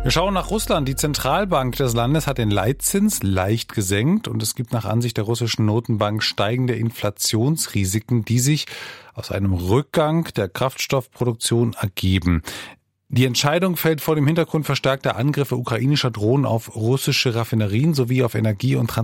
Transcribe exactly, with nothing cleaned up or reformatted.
Wir schauen nach Russland. Die Zentralbank des Landes hat den Leitzins leicht gesenkt und es gibt nach Ansicht der russischen Notenbank steigende Inflationsrisiken, die sich aus einem Rückgang der Kraftstoffproduktion ergeben. Die Entscheidung fällt vor dem Hintergrund verstärkter Angriffe ukrainischer Drohnen auf russische Raffinerien sowie auf Energie- und Transportversorger.